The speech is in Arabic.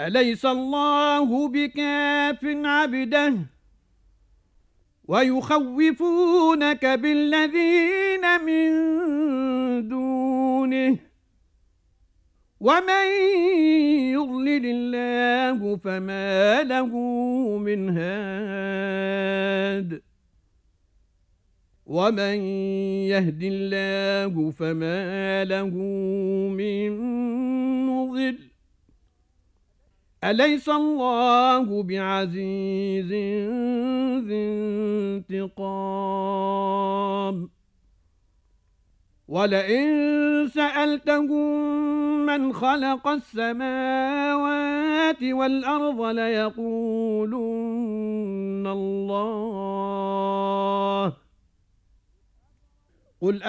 أليس الله بكاف عبده ويخوفونك بالذين من دونه ومن يضلل الله فما له من هاد ومن يهد الله فما له من مضل أليس الله بعزيز ذي انتقام ولئن سألتهم من خلق السماوات والأرض ليقولن الله قل